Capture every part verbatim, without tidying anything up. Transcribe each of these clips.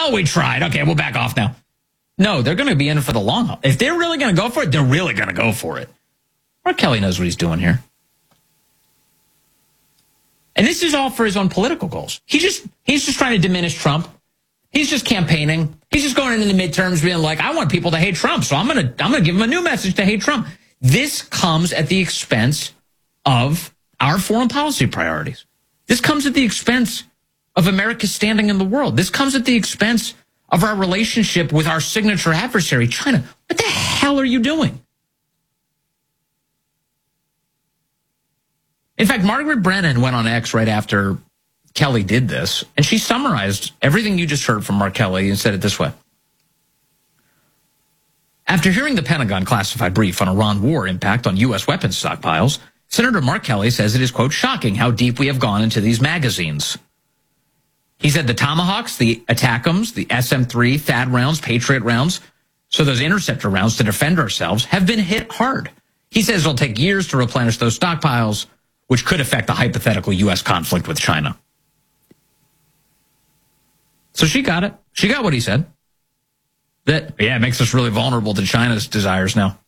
well, we tried. Okay, we'll back off now. No, they're going to be in for the long haul. If they're really going to go for it, they're really going to go for it. Mark Kelly knows what he's doing here. And this is all for his own political goals. He just he's just trying to diminish Trump. He's just campaigning. He's just going into the midterms being like, I want people to hate Trump, so I'm going to I'm going to give him a new message to hate Trump. This comes at the expense of our foreign policy priorities. This comes at the expense of America's standing in the world. This comes at the expense of our relationship with our signature adversary, China. What the hell are you doing? In fact, Margaret Brennan went on X right after Kelly did this, and she summarized everything you just heard from Mark Kelly and said it this way. After hearing the Pentagon classified brief on Iran war impact on U S weapons stockpiles, Senator Mark Kelly says it is, quote, shocking how deep we have gone into these magazines. He said the Tomahawks, the ATACMS, the S M three, THAAD rounds, Patriot rounds, so those interceptor rounds to defend ourselves, have been hit hard. He says it'll take years to replenish those stockpiles, which could affect the hypothetical U S conflict with China. So she got it. She got what he said. That, yeah, it makes us really vulnerable to China's desires now.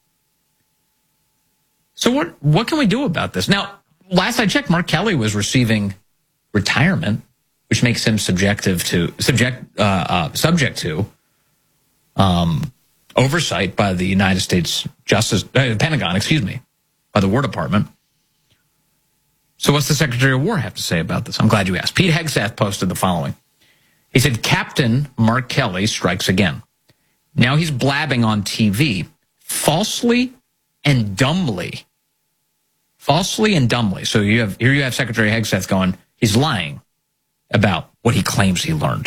So what what can we do about this? Now, last I checked, Mark Kelly was receiving retirement, which makes him subjective to subject uh, uh, subject to um, oversight by the United States Justice uh, Pentagon, excuse me, by the War Department. So what's the Secretary of War have to say about this? I'm glad you asked. Pete Hegseth posted the following. He said, Captain Mark Kelly strikes again. Now he's blabbing on T V, falsely and dumbly. Falsely and dumbly. So you have here you have Secretary Hegseth going, he's lying about what he claims he learned.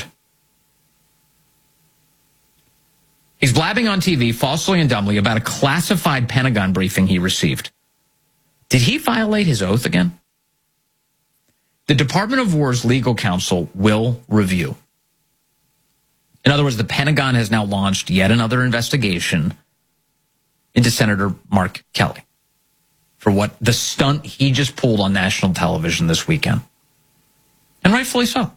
He's blabbing on T V, falsely and dumbly, about a classified Pentagon briefing he received. Did he violate his oath again? The Department of War's legal counsel will review. In other words, the Pentagon has now launched yet another investigation into Senator Mark Kelly for what the stunt he just pulled on national television this weekend. And rightfully so.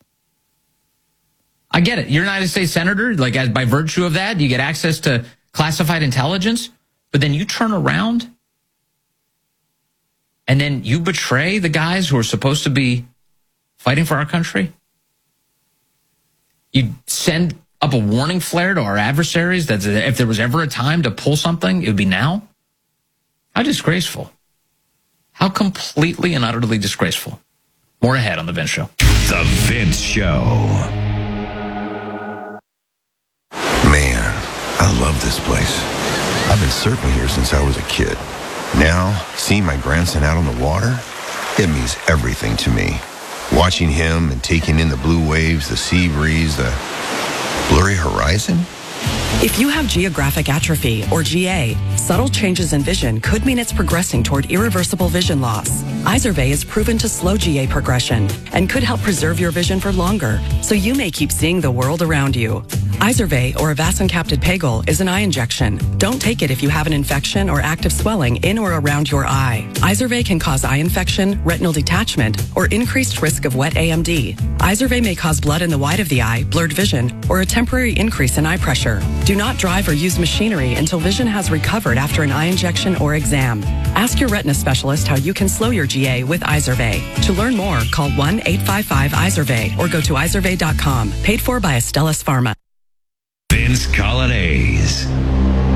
I get it. You're a United States Senator, like as by virtue of that, you get access to classified intelligence, but then you turn around and then you betray the guys who are supposed to be fighting for our country. You send up a warning flare to our adversaries that if there was ever a time to pull something, it would be now. How disgraceful. How completely and utterly disgraceful. More ahead on The Vince Show. The Vince Show. Man, I love this place. I've been surfing here since I was a kid. Now, seeing my grandson out on the water, it means everything to me. Watching him and taking in the blue waves, the sea breeze, the blurry horizon. If you have geographic atrophy, or G A, subtle changes in vision could mean it's progressing toward irreversible vision loss. Izervay is proven to slow G A progression and could help preserve your vision for longer, so you may keep seeing the world around you. Izervay, or avacincaptad pegol, is an eye injection. Don't take it if you have an infection or active swelling in or around your eye. Izervay can cause eye infection, retinal detachment, or increased risk of wet A M D. Izervay may cause blood in the white of the eye, blurred vision, or a temporary increase in eye pressure. Do not drive or use machinery until vision has recovered after an eye injection or exam. Ask your retina specialist how you can slow your G A with Izervay. To learn more, call one eight five five Izervay or go to izervay dot com. Paid for by Astellas Pharma. Vince Colonnese.